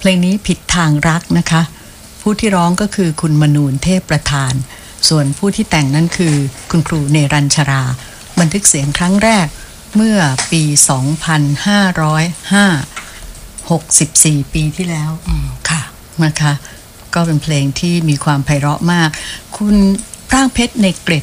เพลงนี้ผิดทางรักนะคะผู้ที่ร้องก็คือคุณมนูนเทพประธานส่วนผู้ที่แต่งนั้นคือคุณครูเนรัญชราบันทึกเสียงครั้งแรกเมื่อปี2505 64ปีที่แล้วค่ะนะคะก็เป็นเพลงที่มีความไพเราะมากคุณร่างเพชรในเกร็ด